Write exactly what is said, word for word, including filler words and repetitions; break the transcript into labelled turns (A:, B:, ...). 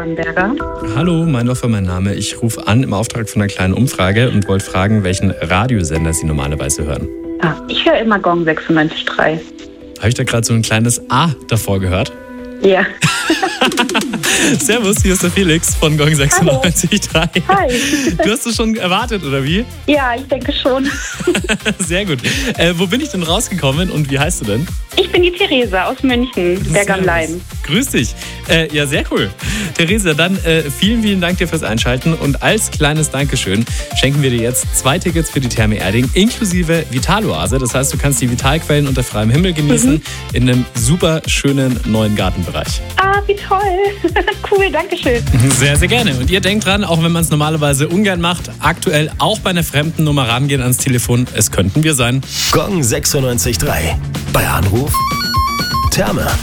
A: Bamberger.
B: Hallo, Meindorfer, mein Name. Ich rufe an im Auftrag von einer kleinen Umfrage und wollte fragen, welchen Radiosender Sie normalerweise hören.
A: Ah, ich höre immer Gong sechsundneunzig Komma drei.
B: Habe ich da gerade so ein kleines A davor gehört?
A: Ja.
B: Servus, hier ist der Felix von Gong sechsundneunzig Komma drei.
A: Hi.
B: Du hast es schon erwartet, oder wie?
A: Ja, ich denke schon.
B: Sehr gut. Äh, wo bin ich denn rausgekommen und wie heißt du denn?
A: Ich bin die Theresa aus München, Berg am Leim.
B: Grüß dich. Äh, ja, sehr cool. Theresa, dann äh, vielen, vielen Dank dir fürs Einschalten und als kleines Dankeschön schenken wir dir jetzt zwei Tickets für die Therme Erding inklusive Vitaloase. Das heißt, du kannst die Vitalquellen unter freiem Himmel genießen mhm. in einem super schönen neuen Gartenbereich.
A: Ah, wie toll. Cool, danke schön.
B: Sehr, sehr gerne. Und ihr denkt dran, auch wenn man es normalerweise ungern macht, aktuell auch bei einer fremden Nummer rangehen ans Telefon. Es könnten wir sein.
C: Gong sechsundneunzig Komma drei. Bei Anruf Therme.